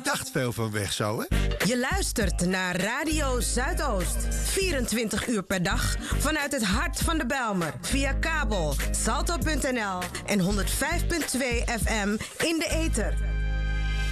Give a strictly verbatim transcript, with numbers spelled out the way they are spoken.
dacht veel van weg zo, hè? Je luistert naar Radio Zuidoost. vierentwintig uur per dag vanuit het hart van de Bijlmer. Via kabel, salto punt n l en honderdvijf komma twee F M in de ether.